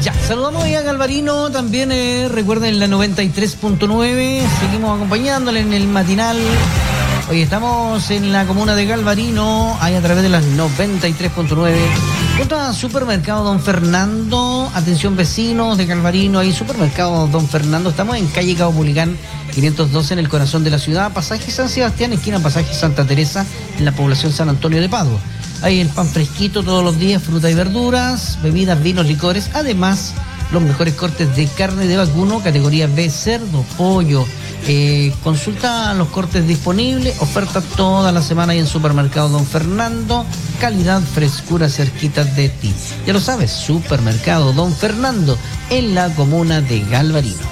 Ya, saludamos a Galvarino también, recuerden la 93.9, seguimos acompañándole en el matinal. Hoy estamos en la comuna de Galvarino, ahí a través de las 93.9, junto a Supermercado Don Fernando. Atención vecinos de Galvarino, ahí Supermercado Don Fernando, estamos en calle Caupolicán 512 en el corazón de la ciudad, pasaje San Sebastián, esquina pasaje Santa Teresa, en la población San Antonio de Padua. Hay el pan fresquito todos los días, fruta y verduras, bebidas, vinos, licores, además los mejores cortes de carne de vacuno, categoría B, cerdo, pollo. Consulta los cortes disponibles, oferta toda la semana ahí en Supermercado Don Fernando, calidad, frescura cerquita de ti. Ya lo sabes, Supermercado Don Fernando, en la comuna de Galvarino.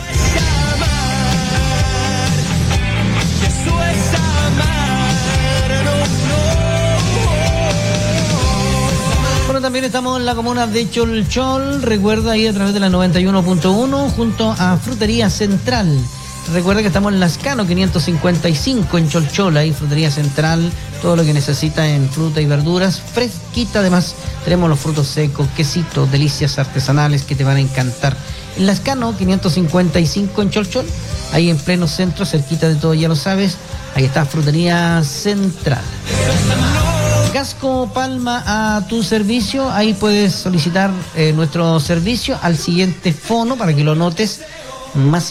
También estamos en la comuna de Cholchol, recuerda ahí a través de la 91.1 junto a Frutería Central. Recuerda que estamos en Lascano 555 en Cholchol, ahí Frutería Central, todo lo que necesita en fruta y verduras, fresquita. Además tenemos los frutos secos, quesitos, delicias artesanales que te van a encantar. En Lascano 555 en Cholchol, ahí en pleno centro, cerquita de todo, ya lo sabes, ahí está Frutería Central. Gasco Palma a tu servicio, ahí puedes solicitar nuestro servicio al siguiente fono para que lo notes, más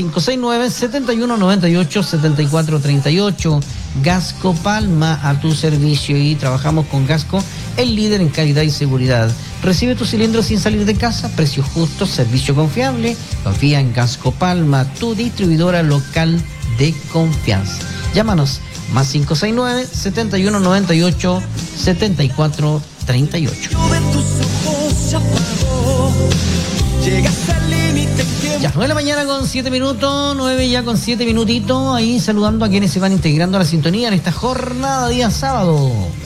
569-7198-7438, Gasco Palma a tu servicio, y trabajamos con Gasco, el líder en calidad y seguridad. Recibe tu cilindro sin salir de casa, precios justos, servicio confiable, confía en Gasco Palma, tu distribuidora local de confianza. Llámanos más 569-7198-7438. Ya, 9 de la mañana con 7 minutos, 9 ya con 7 minutitos, ahí saludando a quienes se van integrando a la sintonía en esta jornada día sábado.